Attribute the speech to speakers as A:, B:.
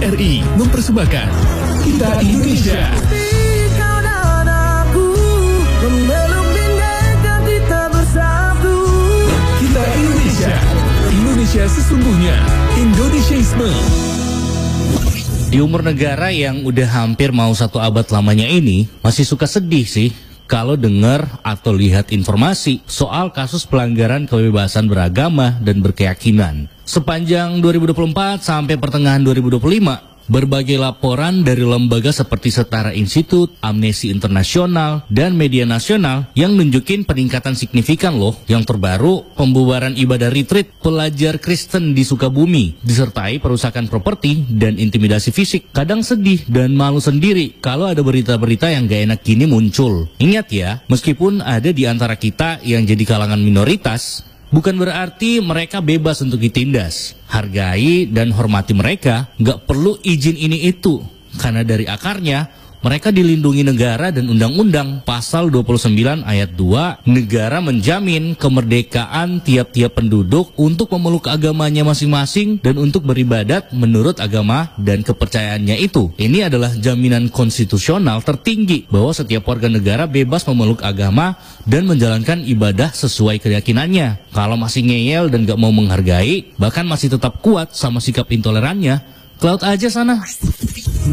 A: RRI mempersembahkan Kita Indonesia.
B: Kau dan aku memeluk bineka kita bersatu.
A: Kita Indonesia. Indonesia sesungguhnya. Indonesiaisme.
C: Di umur negara yang udah hampir mau 1 abad lamanya ini, masih suka sedih sih kalau dengar atau lihat informasi soal kasus pelanggaran kebebasan beragama dan berkeyakinan. Sepanjang 2024 sampai pertengahan 2025, berbagai laporan dari lembaga seperti Setara Institut, Amnesty International, dan media nasional yang nunjukin peningkatan signifikan loh. Yang terbaru, pembubaran ibadah retreat pelajar Kristen di Sukabumi, disertai perusakan properti dan intimidasi fisik. Kadang sedih dan malu sendiri kalau ada berita-berita yang gak enak gini muncul. Ingat ya, meskipun ada di antara kita yang jadi kalangan minoritas, bukan berarti mereka bebas untuk ditindas. Hargai dan hormati mereka, nggak perlu izin ini itu. Karena dari akarnya, mereka dilindungi negara dan undang-undang. Pasal 29 ayat 2, negara menjamin kemerdekaan tiap-tiap penduduk untuk memeluk agamanya masing-masing dan untuk beribadat menurut agama dan kepercayaannya itu. Ini adalah jaminan konstitusional tertinggi bahwa setiap warga negara bebas memeluk agama dan menjalankan ibadah sesuai keyakinannya. Kalau masih ngeyel dan gak mau menghargai, bahkan masih tetap kuat sama sikap intolerannya, ke laut aja sana.